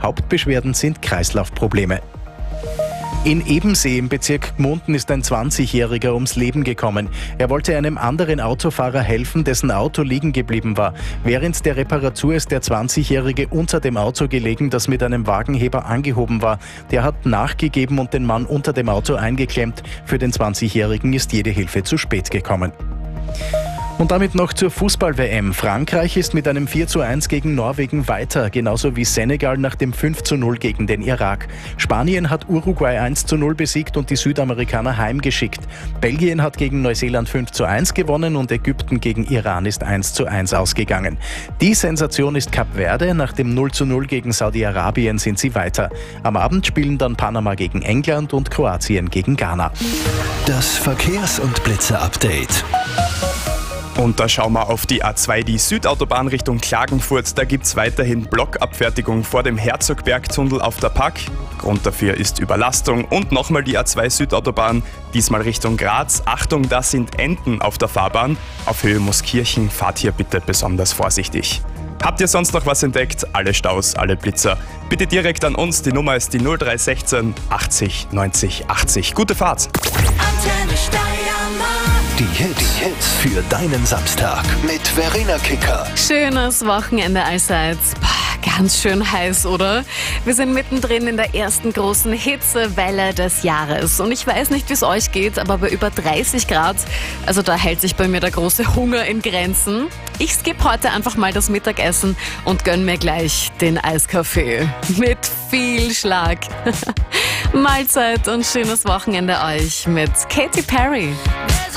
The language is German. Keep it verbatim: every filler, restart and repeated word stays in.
Hauptbeschwerden sind Kreislaufprobleme. In Ebensee im Bezirk Gmunden ist ein zwanzigjähriger ums Leben gekommen. Er wollte einem anderen Autofahrer helfen, dessen Auto liegen geblieben war. Während der Reparatur ist der zwanzigjährige unter dem Auto gelegen, das mit einem Wagenheber angehoben war. Der hat nachgegeben und den Mann unter dem Auto eingeklemmt. Für den zwanzigjährigen ist jede Hilfe zu spät gekommen. Und damit noch zur Fußball-W M. Frankreich ist mit einem vier zu eins gegen Norwegen weiter, genauso wie Senegal nach dem fünf zu null gegen den Irak. Spanien hat Uruguay eins zu null besiegt und die Südamerikaner heimgeschickt. Belgien hat gegen Neuseeland fünf zu eins gewonnen und Ägypten gegen Iran ist eins zu eins ausgegangen. Die Sensation ist Kap Verde, nach dem null zu null gegen Saudi-Arabien sind sie weiter. Am Abend spielen dann Panama gegen England und Kroatien gegen Ghana. Das Verkehrs- und Blitzer-Update. Und da schauen wir auf die A zwei, die Südautobahn Richtung Klagenfurt. Da gibt es weiterhin Blockabfertigung vor dem Herzogbergtunnel auf der Pack. Grund dafür ist Überlastung. Und nochmal die A zwei Südautobahn, diesmal Richtung Graz. Achtung, da sind Enten auf der Fahrbahn. Auf Höhe Mooskirchen fahrt hier bitte besonders vorsichtig. Habt ihr sonst noch was entdeckt? Alle Staus, alle Blitzer. Bitte direkt an uns, die Nummer ist die null drei eins sechs achtzig neunzig achtzig. Gute Fahrt! Die Hits, die Hits für deinen Samstag mit Verena Kicker. Schönes Wochenende allseits. Boah, ganz schön heiß, oder? Wir sind mittendrin in der ersten großen Hitzewelle des Jahres. Und ich weiß nicht, wie es euch geht, aber bei über dreißig Grad, also da hält sich bei mir der große Hunger in Grenzen. Ich skippe heute einfach mal das Mittagessen und gönn mir gleich den Eiskaffee. Mit viel Schlag. Mahlzeit und schönes Wochenende euch mit Katy Perry.